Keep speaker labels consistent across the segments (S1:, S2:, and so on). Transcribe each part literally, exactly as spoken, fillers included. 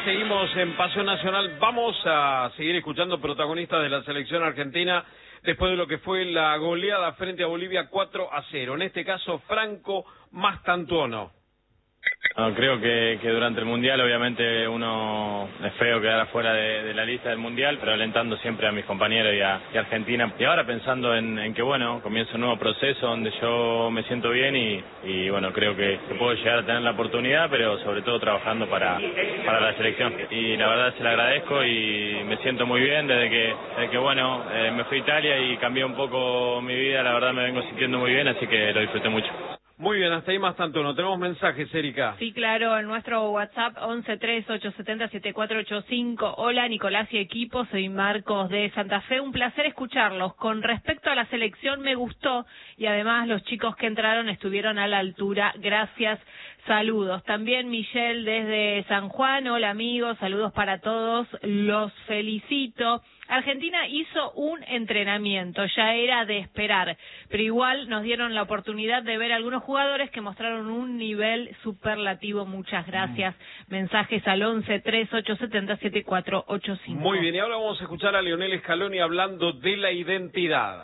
S1: seguimos en Pasión Nacional. Vamos a seguir escuchando protagonistas de la selección argentina después de lo que fue la goleada frente a Bolivia cuatro a cero. En este caso, Franco Mastantuono.
S2: No, creo que, que durante el Mundial obviamente uno es feo quedar afuera de, de la lista del Mundial, pero alentando siempre a mis compañeros y a, y a Argentina. Y ahora pensando en, en que bueno, comienza un nuevo proceso donde yo me siento bien y, y bueno, creo que, que puedo llegar a tener la oportunidad, pero sobre todo trabajando para, para la selección. Y la verdad se la agradezco y me siento muy bien desde que, desde que bueno, eh, me fui a Italia y cambié un poco mi vida, la verdad me vengo sintiendo muy bien, así que lo disfruté mucho.
S1: Muy bien, hasta ahí Mastantuono. Tenemos mensajes, Erika.
S3: Sí, claro, en nuestro WhatsApp once tres ocho siete cero siete cuatro ocho cinco. Hola, Nicolás y equipo, soy Marcos de Santa Fe. Un placer escucharlos. Con respecto a la selección, me gustó y además los chicos que entraron estuvieron a la altura. Gracias, saludos. También Michelle desde San Juan. Hola, amigos, saludos para todos. Los felicito. Argentina hizo un entrenamiento, ya era de esperar, pero igual nos dieron la oportunidad de ver algunos jugadores que mostraron un nivel superlativo. Muchas gracias. Mm. Mensajes al once tres ocho siete cero siete cuatro ocho cinco.
S1: Muy bien, y ahora vamos a escuchar a Lionel Scaloni hablando de la identidad.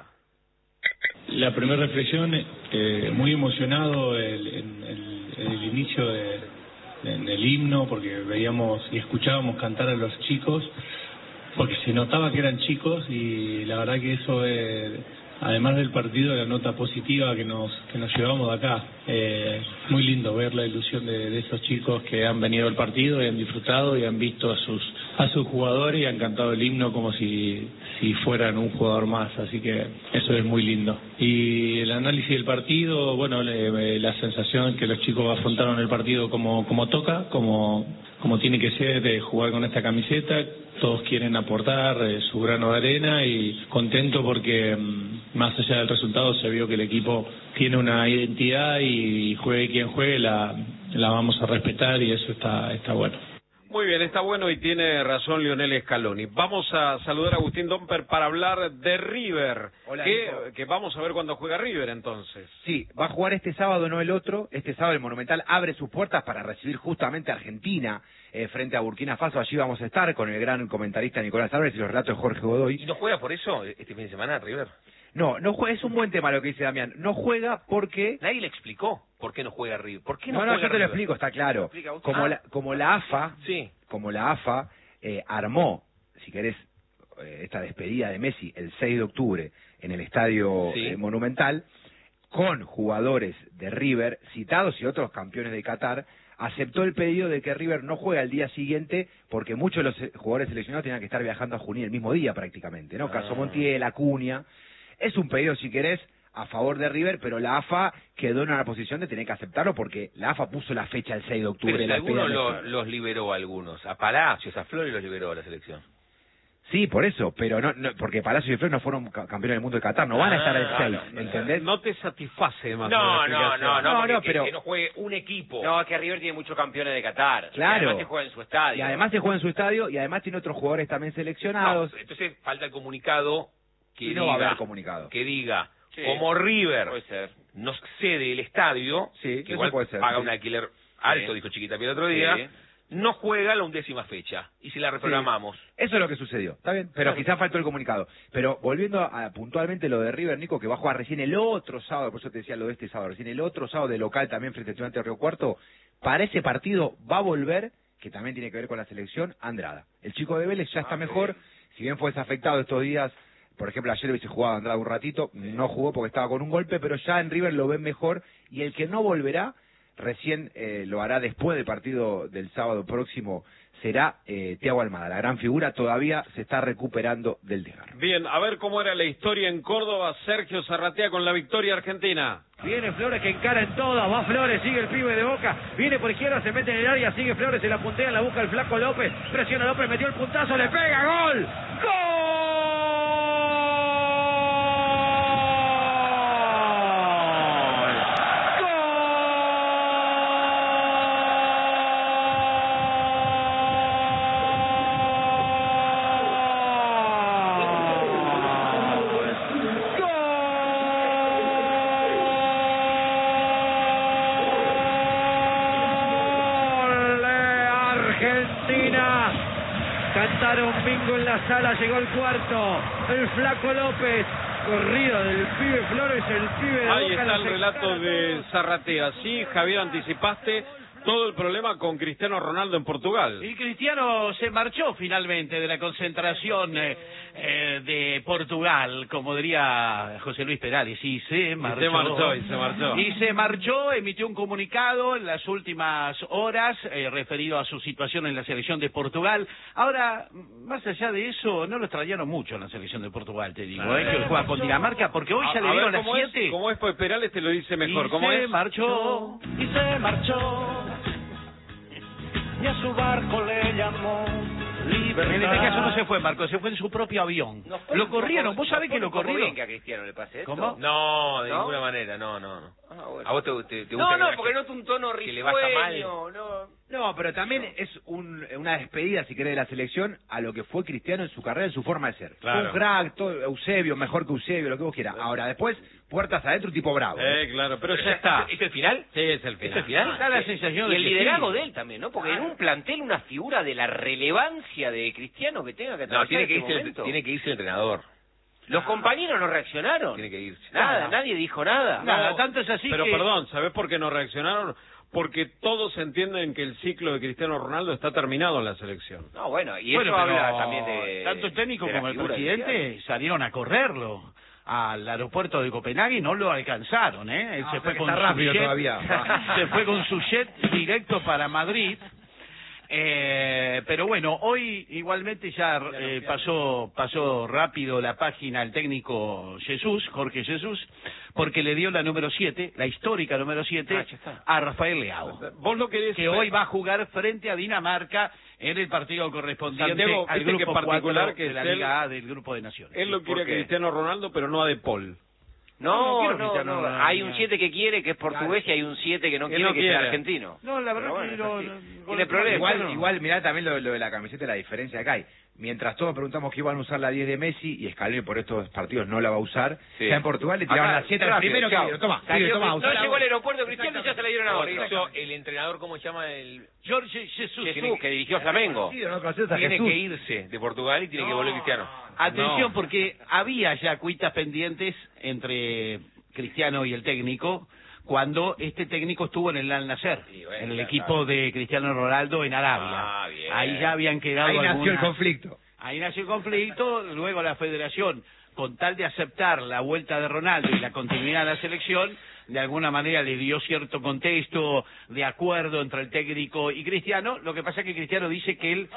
S4: La primera reflexión, eh, muy emocionado el, en, el, el inicio de, en el himno, porque veíamos y escuchábamos cantar a los chicos, porque se notaba que eran chicos y la verdad que eso, eh, además del partido, la nota positiva que nos que nos llevamos de acá. Eh, muy lindo ver la ilusión de, de esos chicos que han venido al partido y han disfrutado y han visto a sus a sus jugadores y han cantado el himno como si si fueran un jugador más, así que eso es muy lindo. Y el análisis del partido, bueno, le, la sensación que los chicos afrontaron el partido como como toca, como como tiene que ser, de jugar con esta camiseta. Todos quieren aportar eh, su grano de arena y contento porque mmm, más allá del resultado se vio que el equipo tiene una identidad y juegue quien juegue la, la vamos a respetar y eso está, está bueno.
S1: Muy bien, está bueno y tiene razón Lionel Scaloni. Vamos a saludar a Agustín Domper para hablar de River.
S5: Hola,
S1: que, que vamos a ver cuándo juega River entonces.
S5: Sí, va a jugar este sábado, no el otro. Este sábado el Monumental abre sus puertas para recibir justamente a Argentina eh, frente a Burkina Faso. Allí vamos a estar con el gran comentarista Nicolás Álvarez y los relatos de Jorge Godoy.
S6: ¿Y no juega por eso este fin de semana River?
S5: No, no juega, es un buen tema lo que dice Damián. No juega porque...
S6: Nadie le explicó por qué no juega River. ¿Por qué no,
S5: no,
S6: juega
S5: no, yo te
S6: River?
S5: lo explico, está claro. Como,
S6: ah.
S5: la, como la AFA,
S6: sí.
S5: como la AFA eh, armó, si querés, eh, esta despedida de Messi el seis de octubre en el Estadio
S6: sí.
S5: eh, Monumental, con jugadores de River citados y otros campeones de Qatar, aceptó el pedido de que River no juegue al día siguiente porque muchos de los jugadores seleccionados tenían que estar viajando a Junín el mismo día prácticamente, ¿no? Ah. Caso Montiel, Acuña. Es un pedido, si querés, a favor de River, pero la AFA quedó en una posición de tener que aceptarlo porque la AFA puso la fecha el seis de octubre.
S6: Pero si
S5: la
S6: algunos
S5: de
S6: los, los liberó a algunos, a Palacios, a Flores los liberó a la selección.
S5: Sí, por eso, pero no, no porque Palacios y Flores no fueron campeones del mundo de Qatar, no van a estar el
S6: Ah,
S5: seis,
S6: no,
S5: ¿entendés?
S1: No te satisface más.
S6: No, no, no, no,
S5: no, no,
S6: que,
S5: pero
S6: que no juegue un equipo.
S7: No, es que River tiene muchos campeones de Qatar.
S5: Claro.
S7: Y además se juega en su estadio.
S5: Y además se juega en su estadio y además tiene otros jugadores también seleccionados.
S6: No, entonces falta el comunicado que
S5: y
S6: diga,
S5: no va a haber comunicado.
S6: que diga,
S7: Sí,
S6: como River
S7: puede ser.
S6: nos cede el estadio,
S5: Sí,
S6: que
S5: eso
S6: igual
S5: puede ser,
S6: paga
S5: sí.
S6: un alquiler alto,
S7: Sí.
S6: dijo Chiquita el otro día,
S7: Sí.
S6: no juega la undécima fecha, y si la reprogramamos.
S5: Eso es lo que sucedió, está bien, pero
S6: Claro.
S5: quizás faltó el comunicado. Pero volviendo a, a puntualmente lo de River, Nico, que va a jugar recién el otro sábado, por eso te decía lo de este sábado, recién el otro sábado de local también frente a Estudiantes de Río Cuarto, para ese partido va a volver, que también tiene que ver con la selección, Andrada. El chico de Vélez ya está
S7: Ah,
S5: mejor,
S7: bien.
S5: si bien fue desafectado estos días, por ejemplo ayer hubiese jugado Andrada un ratito, no jugó porque estaba con un golpe, pero ya en River lo ven mejor, y el que no volverá, recién eh, lo hará después del partido del sábado próximo, será eh, Thiago Almada, la gran figura, todavía se está recuperando del desgarro.
S1: Bien, a ver cómo era la historia en Córdoba. Sergio Zarratea con la victoria argentina.
S8: Viene Flores que encara en todas, va Flores, sigue el pibe de Boca, viene por izquierda, se mete en el área, sigue Flores, se la puntea, la busca el flaco López, presiona López, metió el puntazo, le pega, gol, gol. Argentina. Cantaron bingo en la sala, llegó el cuarto. El Flaco López. Corrida del pibe Flores, el pibe de
S1: Ahí
S8: Boca,
S1: está
S8: la
S1: el relato de Zarratea. Sí, Javier, anticipaste todo el problema con Cristiano Ronaldo en Portugal.
S9: Y Cristiano se marchó finalmente de la concentración eh, eh, de Portugal, como diría José Luis Perales, y se marchó.
S1: Y se marchó, y se marchó.
S9: Y se marchó, emitió un comunicado en las últimas horas eh, referido a su situación en la selección de Portugal. Ahora, más allá de eso, no lo extrañaron mucho en la selección de Portugal, te digo,
S1: Ah,
S9: eh, que juega con Dinamarca, porque hoy
S1: A-
S9: ya le
S1: a
S9: dieron
S1: ver,
S9: las
S1: ¿cómo es?
S9: siete.
S1: ¿Cómo es? Pues Perales te lo dice mejor.
S9: Y
S1: ¿Cómo
S9: se
S1: es?
S9: marchó, y se marchó.
S10: Y a su barco le llamó
S9: En este caso no se fue, Marco, se fue en su propio avión.
S6: No fue
S9: Lo
S6: un
S9: corrieron,
S6: poco-
S9: vos sabés
S6: no
S9: que
S6: fue
S9: lo
S6: un poco
S9: corrieron.
S6: bien que a Cristiano le pase esto.
S9: ¿Cómo?
S6: No, de
S7: ¿No?
S6: ninguna manera, no, no, no.
S7: Ah, bueno.
S6: ¿A vos te, te, te
S7: No,
S6: gusta
S7: no,
S6: que-
S7: porque nota un tono
S6: que le vaya mal?
S7: risueño, no.
S5: No, pero también es un, una despedida, si querés, de la selección a lo que fue Cristiano en su carrera, en su forma de ser.
S1: Claro.
S5: Un crack, todo, Eusebio, mejor que Eusebio, lo que vos quieras. Ahora, después, puertas adentro, tipo bravo.
S1: Eh, claro, pero
S6: Pero
S1: ya está.
S6: ¿Es el final?
S1: Sí, es el
S6: ¿Es el
S1: final.
S6: final?
S9: Da la sensación
S7: Y
S9: de
S7: el
S9: que
S7: liderazgo
S9: sí.
S7: de él también, ¿no? Porque en un plantel una figura de la relevancia de Cristiano que tenga que
S6: No,
S7: atravesar
S6: tiene que,
S7: este
S6: irse el,
S7: momento.
S6: tiene que irse el entrenador.
S7: Los compañeros no reaccionaron.
S6: Tiene que irse.
S7: Nada, nadie dijo nada.
S9: Nada,
S1: No,
S9: tanto es así
S1: Pero
S9: que...
S1: perdón, ¿sabés por qué no reaccionaron? Porque todos entienden que el ciclo de Cristiano Ronaldo está terminado en la selección.
S7: No, bueno, y
S9: Bueno,
S7: eso
S9: pero
S7: habla también de...
S9: tanto el técnico
S7: de la
S9: como el
S7: figura de
S9: presidente
S7: Cristiano.
S9: salieron a correrlo al aeropuerto de Copenhague y no lo alcanzaron, ¿eh? Él
S5: Ah,
S9: se
S5: o
S9: fue
S5: sea que
S9: con
S5: está
S9: su
S5: rápido
S9: jet,
S5: todavía.
S9: se fue con su jet directo para Madrid. Eh, pero bueno, hoy igualmente ya eh, pasó pasó rápido la página el técnico Jesús, Jorge Jesús, porque le dio la número siete, la histórica número siete,
S7: Ah, ya está.
S9: a Rafael Leao,
S1: Vos lo querés...
S9: que hoy va a jugar frente a Dinamarca en el partido correspondiente
S1: Santiago,
S9: al
S1: viste que
S9: grupo
S1: particular
S9: cuatro
S1: que
S9: de la
S1: es él-
S9: Liga A del Grupo de Naciones.
S1: Él lo quiere a
S7: ¿Por qué?
S1: Cristiano Ronaldo, pero no a De Paul.
S9: No,
S7: No,
S9: quiero
S7: no,
S9: Cristiano
S7: no,
S9: Ronaldo.
S7: hay un siete que quiere, que es portugués, y hay un siete que no
S1: Que
S7: quiere,
S1: no
S7: que
S1: quiere.
S7: es argentino.
S9: No, la verdad
S7: Pero bueno,
S9: que
S7: es
S9: no,
S7: así.
S9: no-
S7: Tiene
S9: no-
S7: problemas.
S5: Igual,
S9: no.
S5: igual mirá también lo, lo de la camiseta, la diferencia que hay. Mientras todos preguntamos que iban a usar la diez de Messi y Scaloni por estos partidos no la va a usar,
S6: Sí.
S5: ya en Portugal le tiraron
S6: Acá,
S5: la siete al
S6: rápido,
S5: primero que
S6: chao.
S5: vieron. Toma,
S7: Salió
S5: pibe, toma,
S7: que-
S5: usala
S7: no llegó
S5: vos.
S7: al aeropuerto Cristiano y ya se la dieron a
S6: Por
S7: otro.
S6: eso el entrenador, ¿cómo se llama? El...
S9: Jorge Jesús.
S7: Jesús, que dirigió a Flamengo.
S5: Sí, no conoces a
S6: Tiene
S5: Jesús.
S6: que irse de Portugal y tiene que volver Cristiano.
S9: Atención,
S1: No.
S9: porque había ya cuitas pendientes entre Cristiano y el técnico cuando este técnico estuvo en el Al Nassr,
S6: Sí, bueno,
S9: en el
S6: claro.
S9: equipo de Cristiano Ronaldo en Arabia.
S6: Ah, bien.
S9: Ahí ya habían quedado
S5: Ahí nació el
S9: algunas-
S5: conflicto.
S9: Ahí nació el conflicto, luego la federación, con tal de aceptar la vuelta de Ronaldo y la continuidad de la selección, de alguna manera le dio cierto contexto de acuerdo entre el técnico y Cristiano. Lo que pasa es que Cristiano dice que él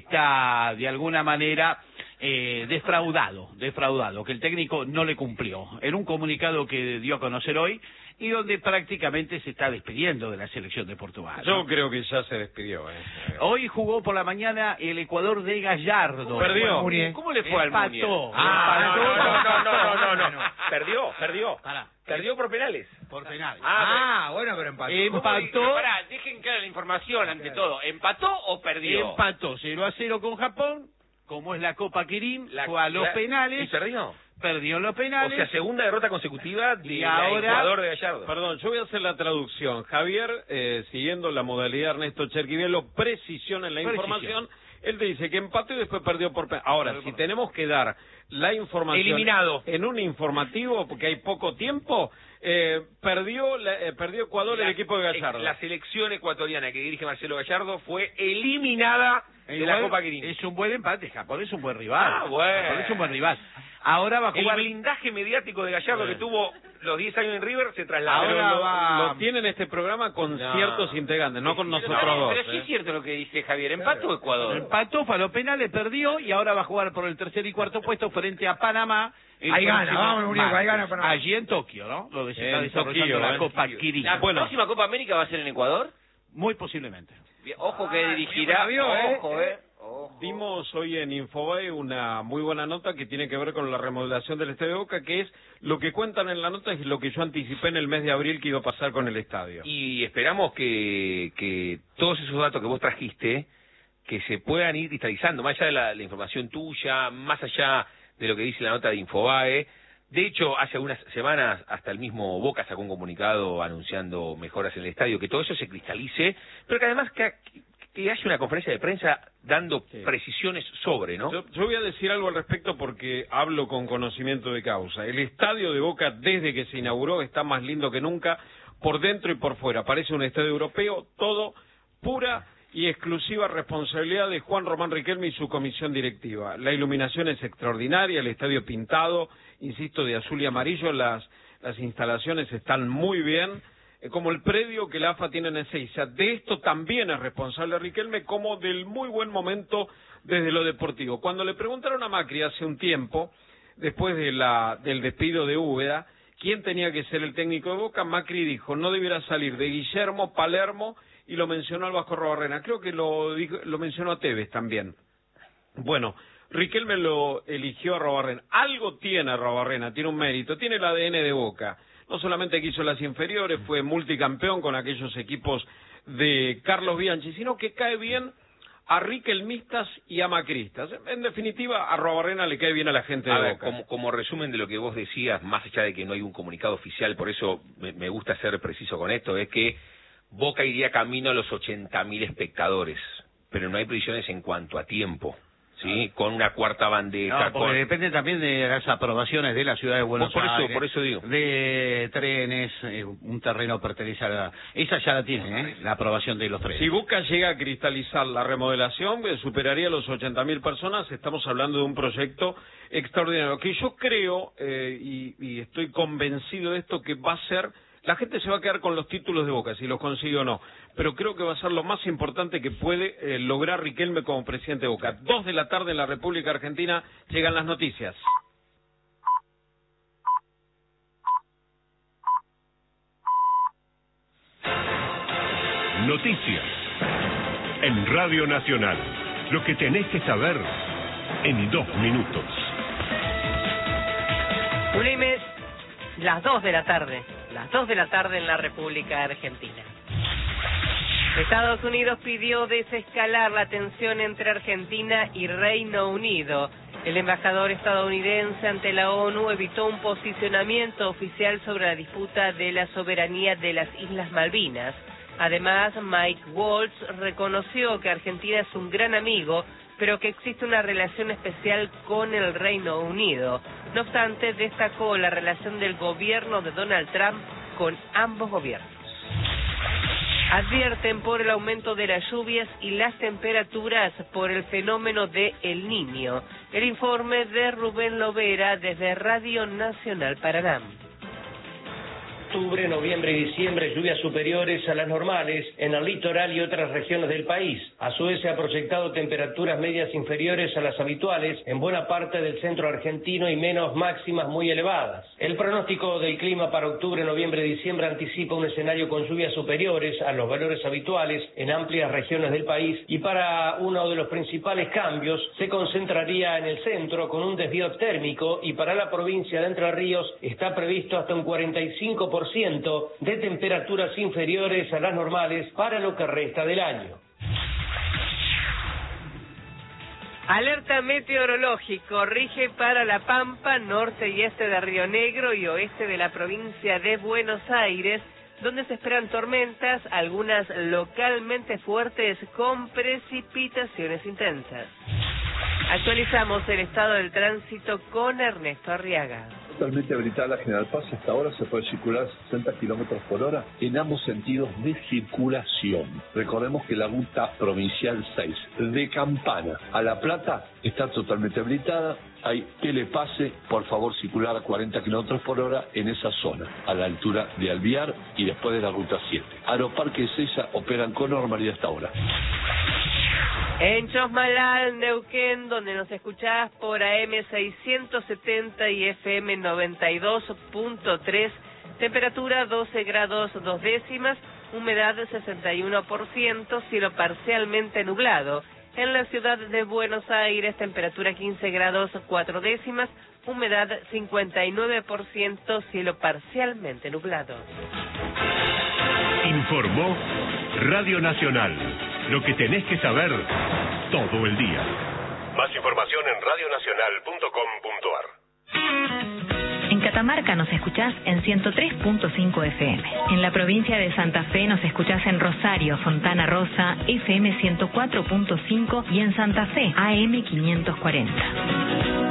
S9: está de alguna manera eh, defraudado, defraudado, que el técnico no le cumplió. En un comunicado que dio a conocer hoy y donde prácticamente se está despidiendo de la selección de Portugal.
S1: Yo
S9: ¿no?
S1: creo que ya se despidió. Eh.
S9: Hoy jugó por la mañana el Ecuador de Gallardo.
S1: Perdió.
S5: Muriel.
S7: ¿Cómo le fue al
S9: Empató.
S7: Munier?
S6: Ah, no,
S9: Empató.
S6: no, no, no, no, no, no. Perdió, perdió.
S9: Pará.
S6: Perdió por penales.
S9: Por penales.
S5: Ah, bueno, pero empató.
S9: Empató.
S7: Pero pará, dejen clara la información ante todo. ¿Empató o perdió?
S9: Empató cero a cero con Japón, como es la Copa Kirin,
S6: La-
S9: fue a los
S6: la-
S9: penales,
S6: ¿Y perdió?
S9: perdió en los
S6: O
S9: penales.
S6: sea, segunda derrota consecutiva de
S9: Y
S6: la
S9: ahora-
S6: Ecuador de Gallardo.
S1: Perdón, yo voy a hacer la traducción. Javier, eh, siguiendo la modalidad de Ernesto Cherquivielo, precisión en la
S9: Precisión.
S1: información. Él te dice que empató y después perdió por... pe- Ahora, si tenemos que dar la información...
S6: Eliminado.
S1: En un informativo, porque hay poco tiempo, eh, perdió la- eh, perdió Ecuador el
S6: La-
S1: equipo de Gallardo.
S6: La selección ecuatoriana que dirige Marcelo Gallardo fue eliminada de la
S9: Igual
S6: Copa Quirín.
S9: es un buen empate, Japón es un buen rival.
S6: Ah, bueno.
S9: Japón es un buen rival. Ahora va a
S6: El
S9: jugar...
S6: blindaje mediático de Gallardo que tuvo los diez años en River se traslada.
S1: Pero
S9: Ahora
S1: lo,
S9: va-
S1: lo tienen este programa con
S6: No.
S1: ciertos integrantes, no con nosotros
S7: Pero,
S1: dos.
S7: pero sí
S1: ¿eh?
S7: es cierto lo que dice Javier. ¿Empató Ecuador?
S9: Empató, fue a los penales, perdió y ahora va a jugar por el tercer y cuarto puesto frente a Panamá. el
S5: Ahí gana,
S9: próximo
S5: vamos, muñeco, ahí
S9: martes.
S5: gana Panamá.
S9: Allí en Tokio, ¿no? Donde se está
S1: En
S9: desarrollando
S1: Tokio,
S9: la
S1: en
S9: Copa
S6: Tokio.
S9: Kirin.
S7: ¿La
S1: Bueno.
S7: próxima Copa América va a ser en Ecuador?
S9: Muy posiblemente.
S7: Bien, ojo que
S5: Ah,
S7: dirigirá...
S5: bien, la vio, ¿eh?
S7: Ojo, eh. Ojo.
S1: Dimos hoy en Infobae una muy buena nota que tiene que ver con la remodelación del Estadio de Boca, que es lo que cuentan en la nota, es lo que yo anticipé en el mes de abril que iba a pasar con el estadio.
S6: Y esperamos que, que todos esos datos que vos trajiste, que se puedan ir cristalizando, más allá de la, la información tuya, más allá de lo que dice la nota de Infobae. De hecho, hace algunas semanas hasta el mismo Boca sacó un comunicado anunciando mejoras en el estadio, que todo eso se cristalice, pero que además que, que que haya una conferencia de prensa dando
S1: Sí.
S6: precisiones sobre, ¿no?
S1: Yo, yo voy a decir algo al respecto porque hablo con conocimiento de causa. El estadio de Boca, desde que se inauguró, está más lindo que nunca, por dentro y por fuera. Parece un estadio europeo, todo pura y exclusiva responsabilidad de Juan Román Riquelme y su comisión directiva. La iluminación es extraordinaria, el estadio pintado, insisto, de azul y amarillo, las, las instalaciones están muy bien, eh, como el predio que la A F A tiene en Ezeiza. De esto también es responsable Riquelme, como del muy buen momento desde lo deportivo. Cuando le preguntaron a Macri hace un tiempo, después de la, del despido de Úbeda, quién tenía que ser el técnico de Boca, Macri dijo, no debiera salir de Guillermo, Palermo, y lo mencionó al Vasco Arruabarrena. Creo que lo, dijo, lo mencionó a Tevez también. Bueno, Riquelme lo eligió a Arruabarrena. Algo tiene Arruabarrena, tiene un mérito, tiene el A D N de Boca. No solamente que hizo las inferiores, fue multicampeón con aquellos equipos de Carlos Bianchi, sino que cae bien a riquelmistas y a macristas. En definitiva, a Arruabarrena le cae bien a la gente de
S6: A ver,
S1: Boca.
S6: como, como resumen de lo que vos decías, más allá de que no hay un comunicado oficial, por eso me, me gusta ser preciso con esto, es que Boca iría camino a los ochenta mil espectadores, pero no hay previsiones en cuanto a tiempo, ¿sí? Con una cuarta bandeja.
S9: No, porque
S6: con...
S9: depende también de las aprobaciones de la ciudad de Buenos
S6: por eso,
S9: Aires.
S6: por eso digo.
S9: De trenes, eh, un terreno pertenece a la... Esa ya la tiene, ¿eh? La aprobación de los trenes.
S1: Si Boca llega a cristalizar la remodelación, eh, superaría los ochenta mil personas. Estamos hablando de un proyecto extraordinario, que yo creo, eh, y, y estoy convencido de esto, que va a ser... La gente se va a quedar con los títulos de Boca, si los consigue o no, pero creo que va a ser lo más importante que puede eh, lograr Riquelme como presidente de Boca. Dos de la tarde en la República Argentina llegan las noticias.
S11: Noticias en Radio Nacional. Lo que tenés que saber en dos minutos.
S12: Una y media, las dos de la tarde, las dos de la tarde en la República Argentina. Estados Unidos pidió desescalar la tensión entre Argentina y Reino Unido. El embajador estadounidense ante la ONU evitó un posicionamiento oficial sobre la disputa de la soberanía de las Islas Malvinas. Además, Mike Waltz reconoció que Argentina es un gran amigo, pero que existe una relación especial con el Reino Unido. No obstante, destacó la relación del gobierno de Donald Trump con ambos gobiernos. Advierten por el aumento de las lluvias y las temperaturas por el fenómeno de El Niño. El informe de Rubén Lovera desde Radio Nacional Paraná.
S13: Octubre, noviembre y diciembre, lluvias superiores a las normales en el litoral y otras regiones del país. A su vez se ha proyectado temperaturas medias inferiores a las habituales en buena parte del centro argentino y menos máximas muy elevadas. El pronóstico del clima para octubre, noviembre y diciembre anticipa un escenario con lluvias superiores a los valores habituales en amplias regiones del país, y para uno de los principales cambios se concentraría en el centro con un desvío térmico, y para la provincia de Entre Ríos está previsto hasta un cuarenta y cinco por ciento de temperaturas inferiores a las normales para lo que resta del año.
S12: Alerta meteorológico rige para La Pampa, norte y este de Río Negro y oeste de la provincia de Buenos Aires, donde se esperan tormentas, algunas localmente fuertes con precipitaciones intensas. Actualizamos el estado del tránsito con Ernesto Arriaga.
S14: Totalmente habilitada la General Paz, hasta ahora se puede circular sesenta kilómetros por hora en ambos sentidos de circulación. Recordemos que la ruta provincial seis de Campana a La Plata está totalmente habilitada, hay telepase, por favor circular a cuarenta kilómetros por hora en esa zona, a la altura de Alvear y después de la ruta siete. Aeroparque y Ezeiza operan con normalidad hasta ahora.
S12: En Chosmalal, Neuquén, donde nos escuchás por A M seiscientos setenta y F M noventa y dos punto tres, temperatura doce grados dos décimas, humedad sesenta y uno por ciento, cielo parcialmente nublado. En la ciudad de Buenos Aires, temperatura quince grados cuatro décimas, humedad cincuenta y nueve por ciento, cielo parcialmente nublado.
S11: Informó Radio Nacional. Lo que tenés que saber todo el día. Más información en radio nacional punto com punto a r.
S15: En Catamarca nos escuchás en ciento tres punto cinco F M. En la provincia de Santa Fe nos escuchás en Rosario, Fontana Rosa, F M ciento cuatro punto cinco y en Santa Fe, A M quinientos cuarenta.